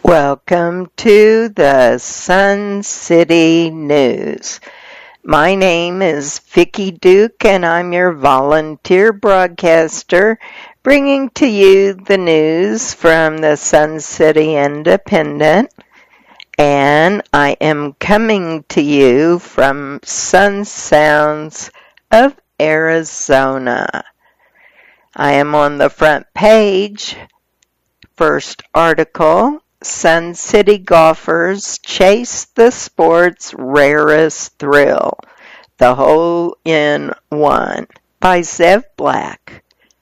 Welcome to the Sun City News. My name is Vicki Duke and I'm your volunteer broadcaster bringing to you the news from the Sun City Independent, and I am coming to you from Sun Sounds of Arizona. I am on the front page. First article: Sun City golfers chase the sport's rarest thrill, the hole-in-one, by Zev Black.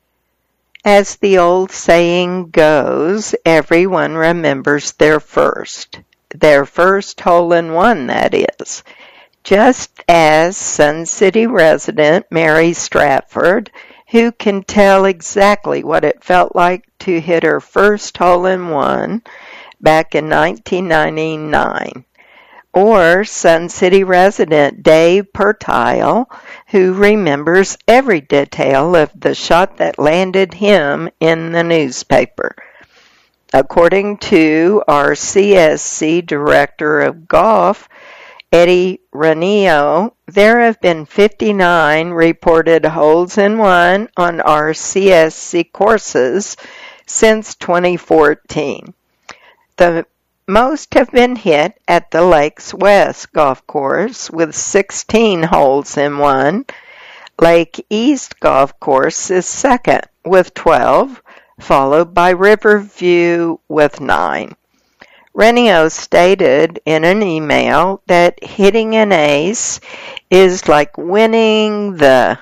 As the old saying goes, everyone remembers their first hole-in-one, that is. Just as Sun City resident Mary Stratford, who can tell exactly what it felt like to hit her first hole-in-one back in 1999, or Sun City resident Dave Pertile, who remembers every detail of the shot that landed him in the newspaper. According to our CSC Director of Golf, Eddie Ranillo, there have been 59 reported holes-in-one on our CSC courses since 2014. The most have been hit at the Lakes West golf course with 16 holes-in-one. Lake East golf course is second with 12, followed by Riverview with 9. Renio stated in an email that hitting an ace is like winning the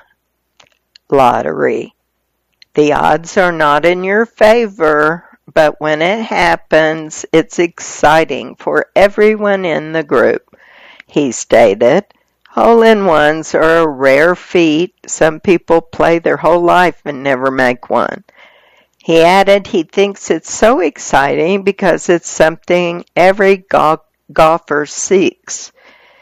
lottery. The odds are not in your favor, but when it happens, it's exciting for everyone in the group. He stated, hole-in-ones are a rare feat. Some people play their whole life and never make one. He added he thinks it's so exciting because it's something every golfer seeks.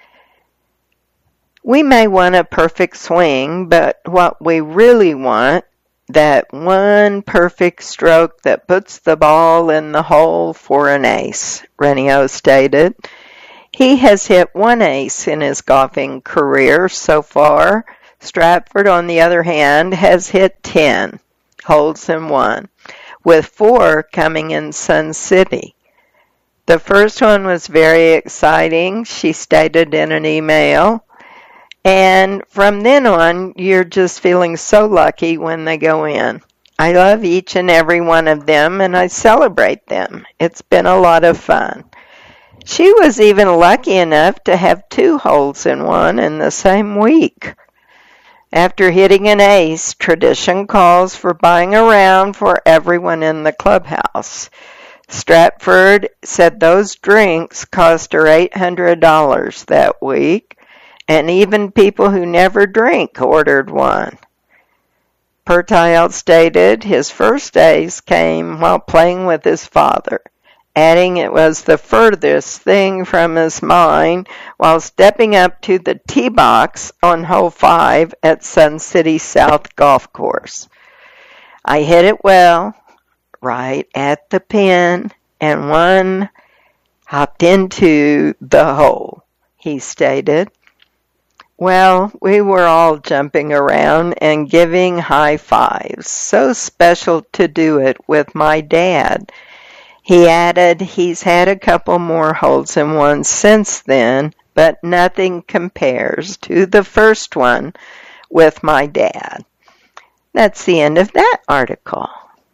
We may want a perfect swing, but what we really want, that one perfect stroke that puts the ball in the hole for an ace, Renio stated. He has hit one ace in his golfing career so far. Stratford, on the other hand, has hit 10 holes-in-one, with 4 coming in Sun City. The first one was very exciting, she stated in an email. And from then on, you're just feeling so lucky when they go in. I love each and every one of them, and I celebrate them. It's been a lot of fun. She was even lucky enough to have 2 holes-in-one in the same week. After hitting an ace, tradition calls for buying a round for everyone in the clubhouse. Stratford said those drinks cost her $800 that week, and even people who never drink ordered one. Pertile stated his first ace came while playing with his father, adding it was the furthest thing from his mind while stepping up to the tee box on hole 5 at Sun City South Golf Course. I hit it well, right at the pin, and one hopped into the hole, he stated. Well, we were all jumping around and giving high fives. So special to do it with my dad. He added he's had a couple more holes-in-one since then, but nothing compares to the first one with my dad. That's the end of that article.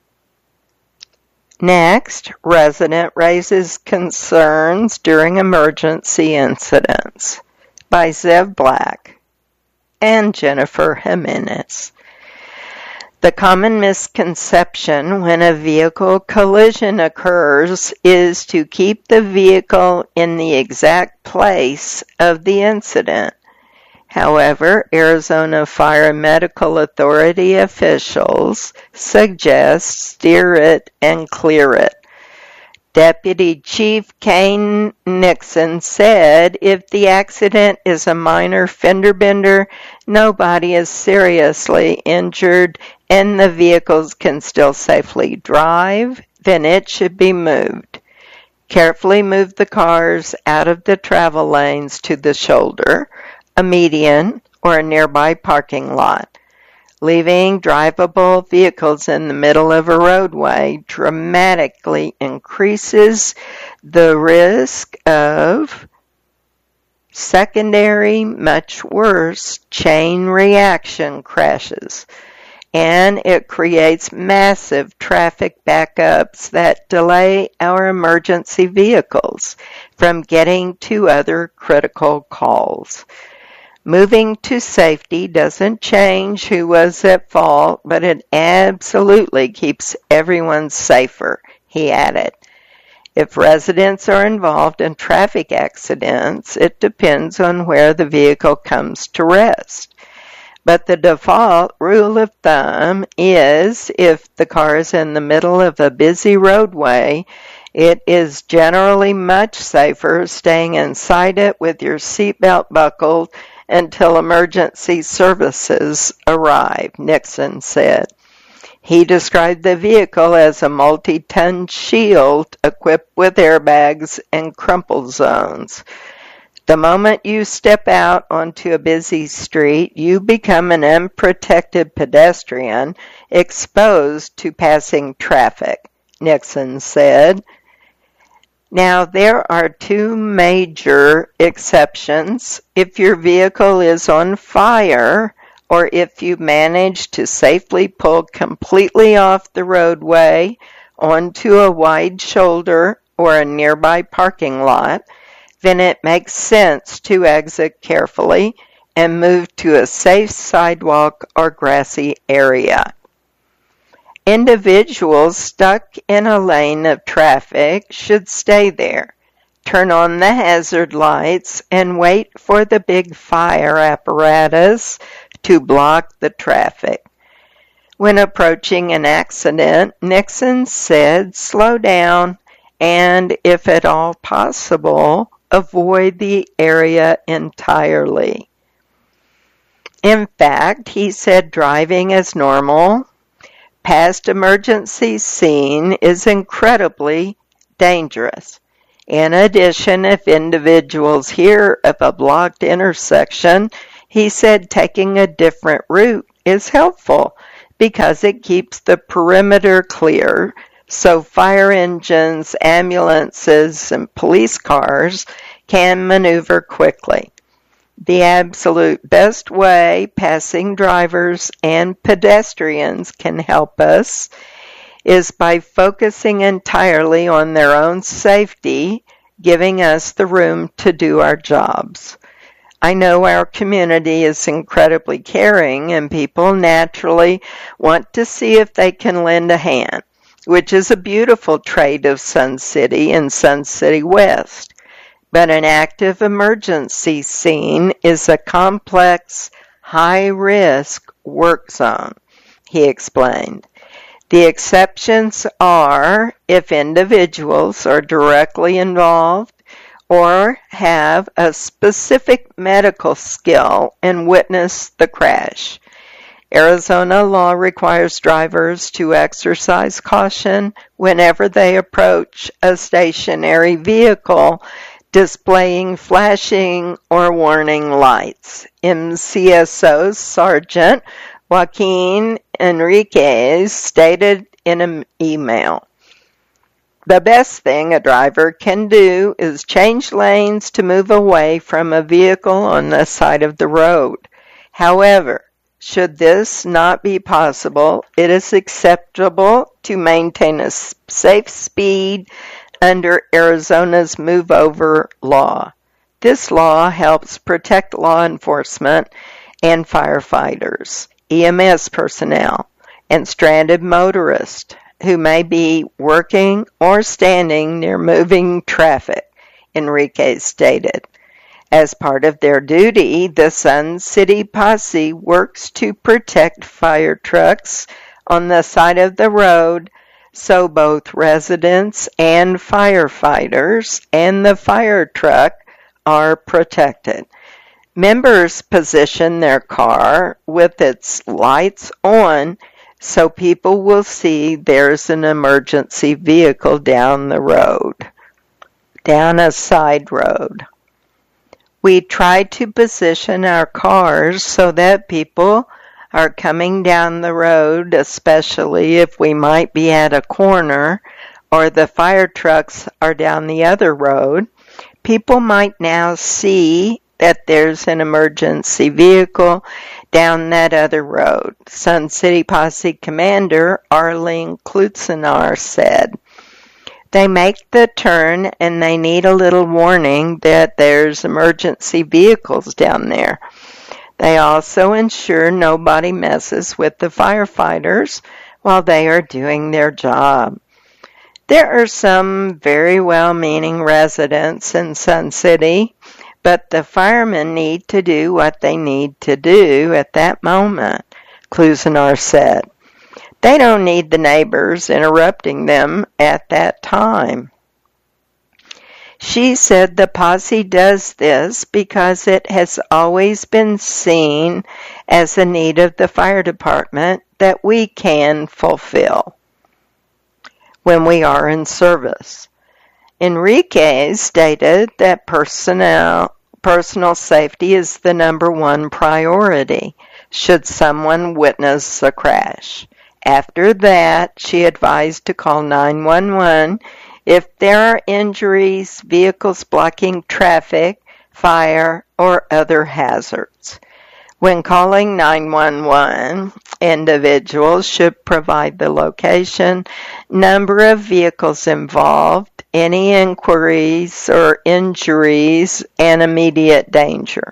Next, resident raises concerns during emergency incidents, by Zev Black and Jennifer Jimenez. The common misconception when a vehicle collision occurs is to keep the vehicle in the exact place of the incident. However, Arizona Fire and Medical Authority officials suggest steer it and clear it. Deputy Chief Kane Nixon said if the accident is a minor fender bender, nobody is seriously injured and the vehicles can still safely drive, then it should be moved. Carefully move the cars out of the travel lanes to the shoulder, a median, or a nearby parking lot. Leaving drivable vehicles in the middle of a roadway dramatically increases the risk of secondary, much worse, chain reaction crashes, and it creates massive traffic backups that delay our emergency vehicles from getting to other critical calls. Moving to safety doesn't change who was at fault, but it absolutely keeps everyone safer, he added. If residents are involved in traffic accidents, it depends on where the vehicle comes to rest. But the default rule of thumb is if the car is in the middle of a busy roadway, it is generally much safer staying inside it with your seatbelt buckled until emergency services arrive, Nixon said. He described the vehicle as a multi-ton shield equipped with airbags and crumple zones. The moment you step out onto a busy street, you become an unprotected pedestrian exposed to passing traffic, Nixon said. Now, there are two major exceptions. If your vehicle is on fire, or if you manage to safely pull completely off the roadway onto a wide shoulder or a nearby parking lot, then it makes sense to exit carefully and move to a safe sidewalk or grassy area. Individuals stuck in a lane of traffic should stay there, turn on the hazard lights, and wait for the big fire apparatus to block the traffic. When approaching an accident, Nixon said, slow down and, if at all possible, avoid the area entirely. In fact, he said driving as normal past emergency scene is incredibly dangerous. In addition, if individuals hear of a blocked intersection, he said taking a different route is helpful because it keeps the perimeter clear so fire engines, ambulances, and police cars can maneuver quickly. The absolute best way passing drivers and pedestrians can help us is by focusing entirely on their own safety, giving us the room to do our jobs. I know our community is incredibly caring and people naturally want to see if they can lend a hand, which is a beautiful trait of Sun City and Sun City West. But an active emergency scene is a complex, high-risk work zone, he explained. The exceptions are if individuals are directly involved or have a specific medical skill and witness the crash. Arizona law requires drivers to exercise caution whenever they approach a stationary vehicle displaying flashing or warning lights. MCSO Sergeant Joaquin Enriquez stated in an email, "The best thing a driver can do is change lanes to move away from a vehicle on the side of the road. However, should this not be possible, it is acceptable to maintain a safe speed under Arizona's Move Over law. This law helps protect law enforcement and firefighters, EMS personnel, and stranded motorists who may be working or standing near moving traffic," Enriquez stated. As part of their duty, the Sun City Posse works to protect fire trucks on the side of the road so both residents and firefighters and the fire truck are protected. Members position their car with its lights on so people will see there's an emergency vehicle down the road. down a side road. We try to position our cars so that people are coming down the road, especially if we might be at a corner or the fire trucks are down the other road. People might now see that there's an emergency vehicle down that other road. Sun City Posse Commander Arlene Klutzenar said, "They make the turn and they need a little warning that there's emergency vehicles down there. They also ensure nobody messes with the firefighters while they are doing their job." There are some very well-meaning residents in Sun City, but the firemen need to do what they need to do at that moment, Klusenar said. They don't need the neighbors interrupting them at that time. She said the posse does this because it has always been seen as a need of the fire department that we can fulfill when we are in service. Enrique stated that personal safety is the number one priority should someone witness a crash. After that, she advised to call 911 if there are injuries, vehicles blocking traffic, fire, or other hazards. When calling 911, individuals should provide the location, number of vehicles involved, any inquiries or injuries, and immediate danger.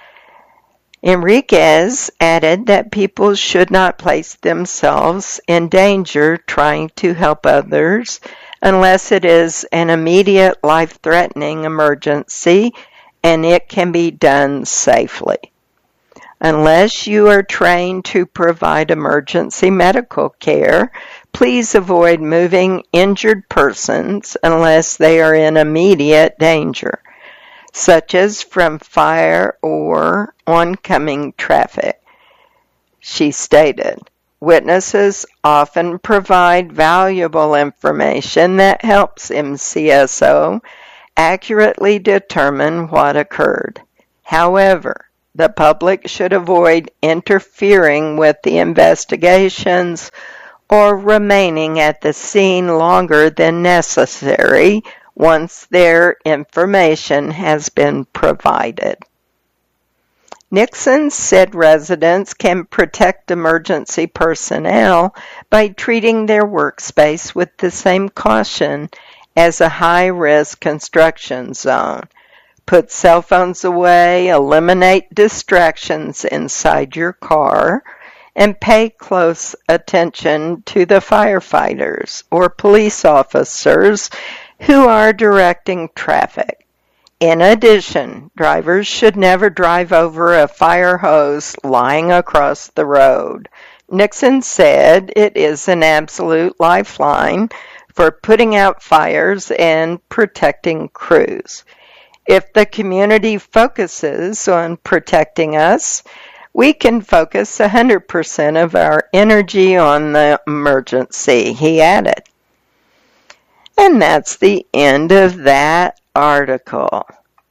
Enriquez added that people should not place themselves in danger trying to help others unless it is an immediate life-threatening emergency and it can be done safely. Unless you are trained to provide emergency medical care, please avoid moving injured persons unless they are in immediate danger, such as from fire or oncoming traffic. She stated, witnesses often provide valuable information that helps MCSO accurately determine what occurred. However, the public should avoid interfering with the investigations or remaining at the scene longer than necessary once their information has been provided. Nixon said residents can protect emergency personnel by treating their workspace with the same caution as a high-risk construction zone. Put cell phones away, eliminate distractions inside your car, and pay close attention to the firefighters or police officers who are directing traffic. In addition, drivers should never drive over a fire hose lying across the road. Nixon said it is an absolute lifeline for putting out fires and protecting crews. If the community focuses on protecting us, we can focus 100% of our energy on the emergency, he added. And that's the end of that article.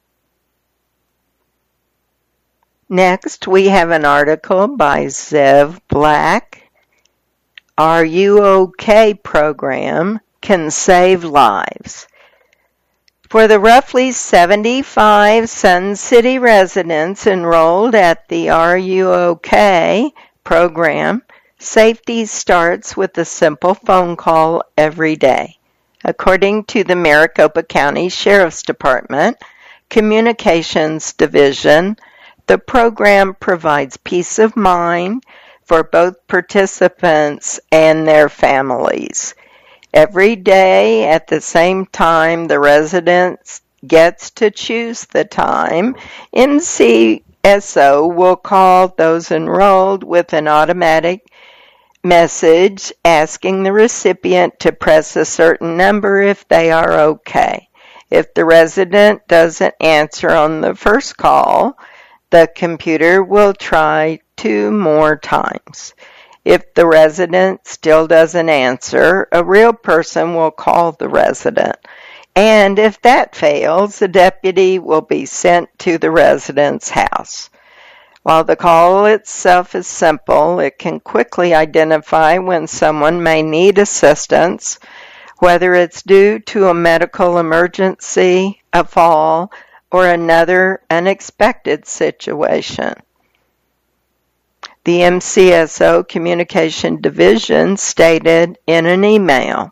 Next, we have an article by Zev Black. Are You OK program can save lives. For the roughly 75 Sun City residents enrolled at the Are You OK program, safety starts with a simple phone call every day. According to the Maricopa County Sheriff's Department Communications Division, the program provides peace of mind for both participants and their families. Every day at the same time, the resident gets to choose the time. MCSO will call those enrolled with an automatic message asking the recipient to press a certain number if they are okay. If the resident doesn't answer on the first call, the computer will try 2 more times. If the resident still doesn't answer, a real person will call the resident. And if that fails, a deputy will be sent to the resident's house. While the call itself is simple, it can quickly identify when someone may need assistance, whether it's due to a medical emergency, a fall, or another unexpected situation. The MCSO Communication Division stated in an email,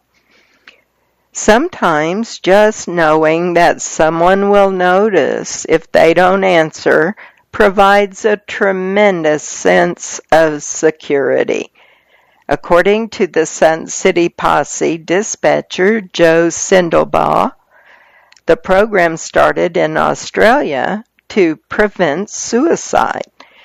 "Sometimes just knowing that someone will notice if they don't answer provides a tremendous sense of security." According to the Sun City Posse dispatcher Joe Sindelbaugh, the program started in Australia to prevent suicide.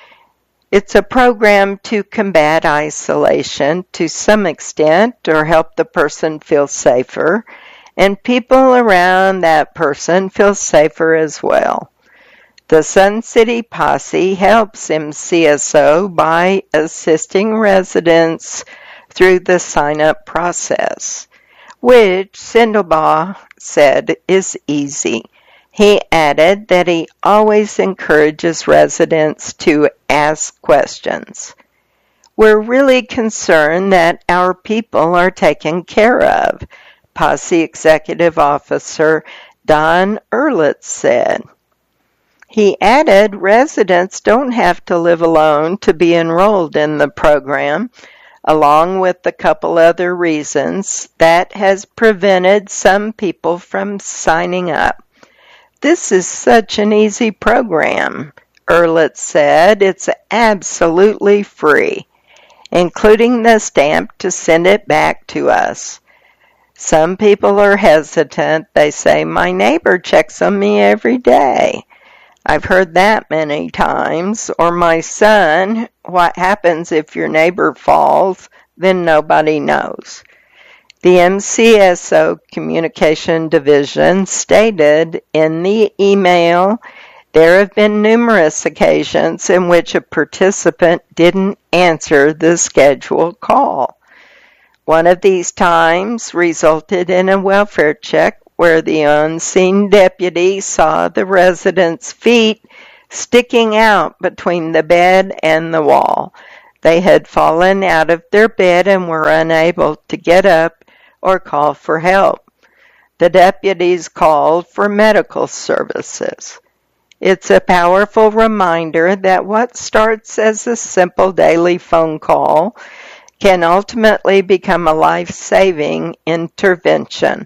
It's a program to combat isolation to some extent or help the person feel safer, and people around that person feel safer as well. The Sun City Posse helps MCSO by assisting residents through the sign-up process, which Sindelbaugh said is easy. He added that he always encourages residents to ask questions. "We're really concerned that our people are taken care of," Posse Executive Officer Don Ehrlitz said. He added residents don't have to live alone to be enrolled in the program, along with a couple other reasons that has prevented some people from signing up. "This is such an easy program," Ehrlitz said. "It's absolutely free, including the stamp to send it back to us. Some people are hesitant. They say, 'My neighbor checks on me every day.' I've heard that many times. Or, 'My son, what happens if your neighbor falls? Then nobody knows." The MCSO Communication Division stated in the email, "There have been numerous occasions in which a participant didn't answer the scheduled call. One of these times resulted in a welfare check where the unseen deputy saw the resident's feet sticking out between the bed and the wall. They had fallen out of their bed and were unable to get up or call for help. The deputies called for medical services. It's a powerful reminder that what starts as a simple daily phone call can ultimately become a life-saving intervention."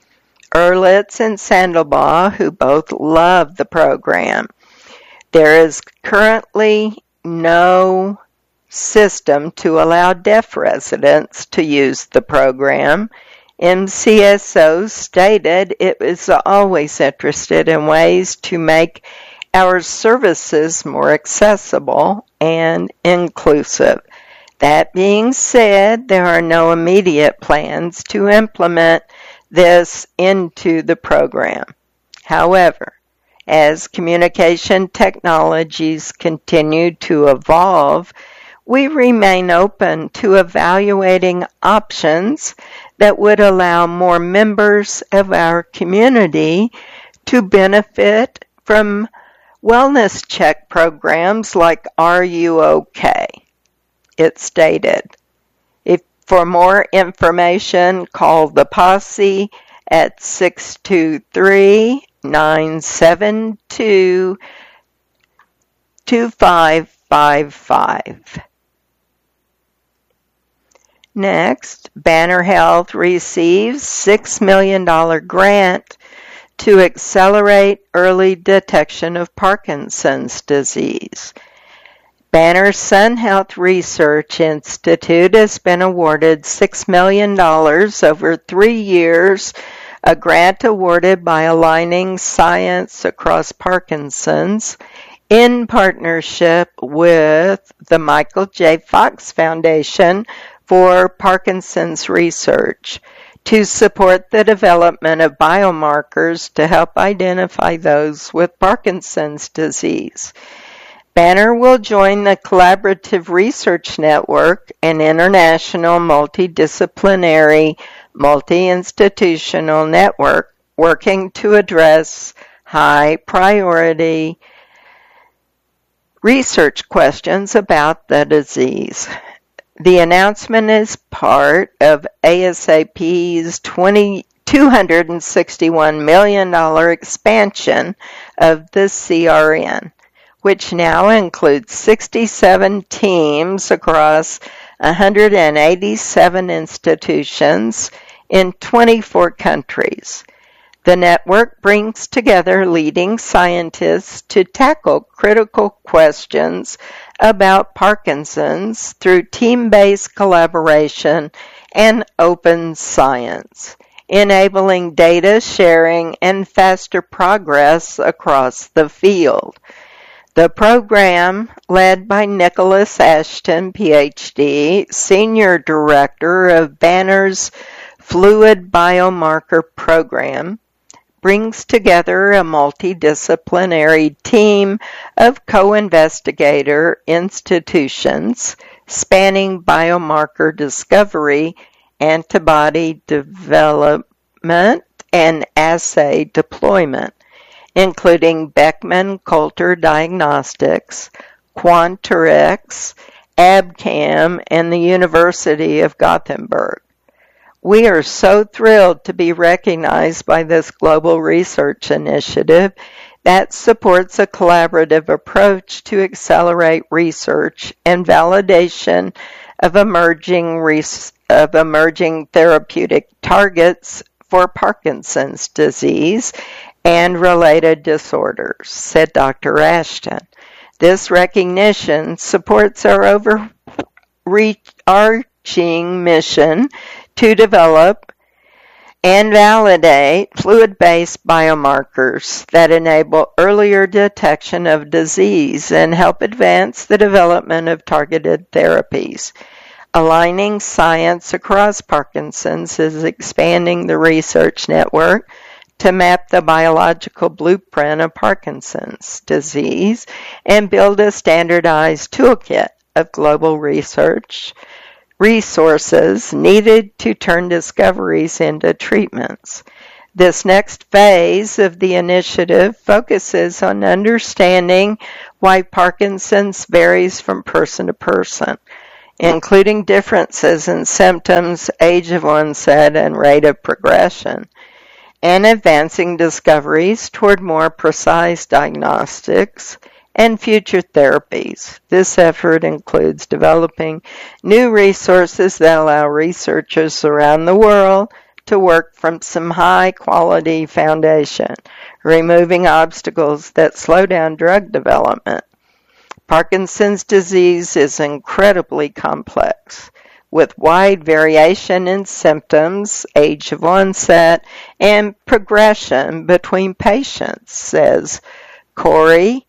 Ehrlitz and Sindelbaugh, who both love the program. There is currently no system to allow deaf residents to use the program. MCSO stated it was always interested in ways to make our services more accessible and inclusive. That being said, there are no immediate plans to implement this into the program. However, as communication technologies continue to evolve, we remain open to evaluating options that would allow more members of our community to benefit from wellness check programs like Are You OK? It stated. For more information, call the Posse at 623-972-2555. Next, Banner Health receives $6 million grant to accelerate early detection of Parkinson's disease. Banner Sun Health Research Institute has been awarded $6 million over 3 years, a grant awarded by Aligning Science Across Parkinson's in partnership with the Michael J. Fox Foundation for Parkinson's Research to support the development of biomarkers to help identify those with Parkinson's disease. Banner will join the Collaborative Research Network, an international multidisciplinary, multi-institutional network working to address high priority research questions about the disease. The announcement is part of ASAP's $261 million expansion of the CRN, which now includes 67 teams across 187 institutions in 24 countries. The network brings together leading scientists to tackle critical questions about Parkinson's through team-based collaboration and open science, enabling data sharing and faster progress across the field. The program, led by Nicholas Ashton, PhD, Senior Director of Banner's Fluid Biomarker Program, brings together a multidisciplinary team of co-investigator institutions spanning biomarker discovery, antibody development, and assay deployment, including Beckman Coulter Diagnostics, Quanterix, Abcam, and the University of Gothenburg. We are so thrilled to be recognized by this global research initiative that supports a collaborative approach to accelerate research and validation of emerging therapeutic targets for Parkinson's disease and related disorders, said Dr. Ashton. This recognition supports our overarching mission to develop and validate fluid-based biomarkers that enable earlier detection of disease and help advance the development of targeted therapies. Aligning science across Parkinson's is expanding the research network to map the biological blueprint of Parkinson's disease and build a standardized toolkit of global resources needed to turn discoveries into treatments. This next phase of the initiative focuses on understanding why Parkinson's varies from person to person, including differences in symptoms, age of onset, and rate of progression, and advancing discoveries toward more precise diagnostics and future therapies. This effort includes developing new resources that allow researchers around the world to work from some high-quality foundation, removing obstacles that slow down drug development. Parkinson's disease is incredibly complex, with wide variation in symptoms, age of onset, and progression between patients, says Corey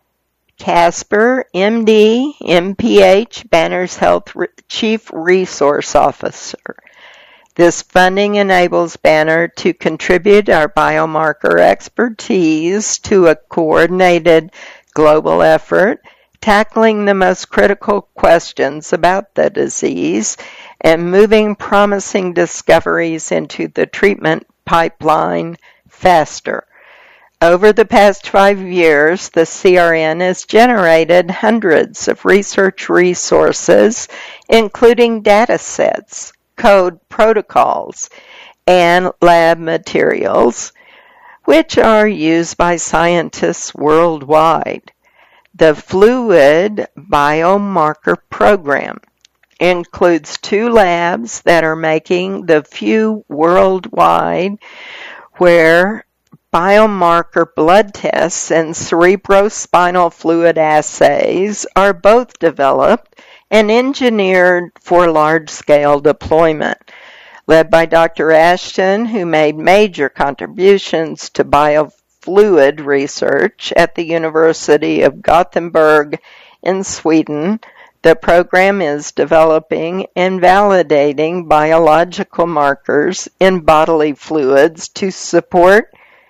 Casper, MD, MPH, Banner's Health Chief Resource Officer. This funding enables Banner to contribute our biomarker expertise to a coordinated global effort, tackling the most critical questions about the disease and moving promising discoveries into the treatment pipeline faster. Over the past 5 years, the CRN has generated hundreds of research resources, including data sets, code protocols, and lab materials, which are used by scientists worldwide. The Fluid Biomarker Program includes 2 labs that are making the few worldwide where biomarker blood tests and cerebrospinal fluid assays are both developed and engineered for large-scale deployment. Led by Dr. Ashton, who made major contributions to biofluid research at the University of Gothenburg in Sweden, the program is developing and validating biological markers in bodily fluids to support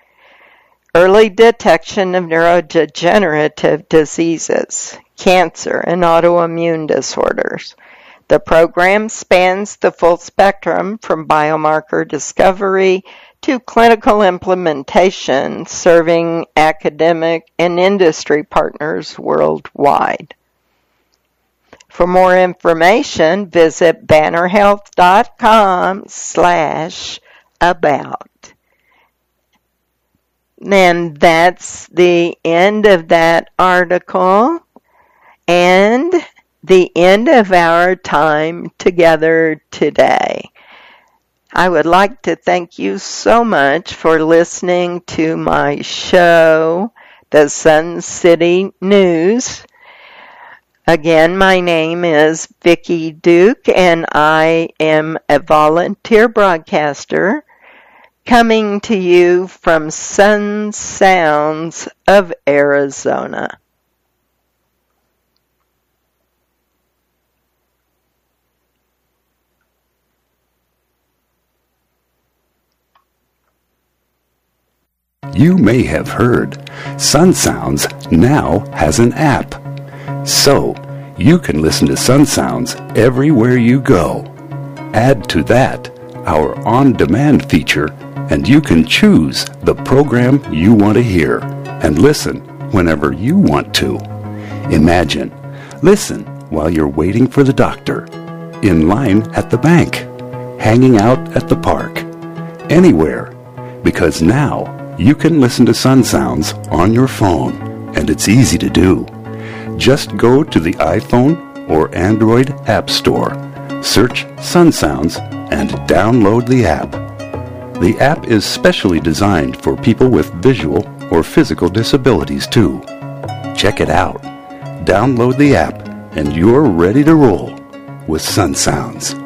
early detection of neurodegenerative diseases, cancer, and autoimmune disorders. The program spans the full spectrum from biomarker discovery to clinical implementation serving academic and industry partners worldwide. For more information, visit bannerhealth.com/about. And that's the end of that article and the end of our time together today. I would like to thank you so much for listening to my show, The Sun City News. Again, my name is Vicki Duke, and I am a volunteer broadcaster coming to you from Sun Sounds of Arizona. You may have heard Sun Sounds now has an app. So, you can listen to Sun Sounds everywhere you go. Add to that our on-demand feature, and you can choose the program you want to hear and listen whenever you want to. Imagine, listen while you're waiting for the doctor, in line at the bank, hanging out at the park, anywhere, because now you can listen to Sun Sounds on your phone, and it's easy to do. Just go to the iPhone or Android App Store, search Sun Sounds, and download the app. The app is specially designed for people with visual or physical disabilities too. Check it out. Download the app, and you're ready to roll with Sun Sounds.